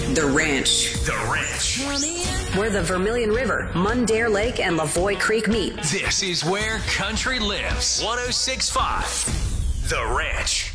The Ranch. The Ranch. Where the Vermilion River, Mundare Lake, and Lavoy Creek meet. This is where country lives. 106.5. The Ranch.